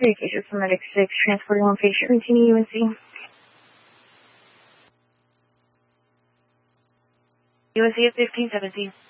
Communications for Medic 6, transporting one patient, routine UNC. UNC at 1517.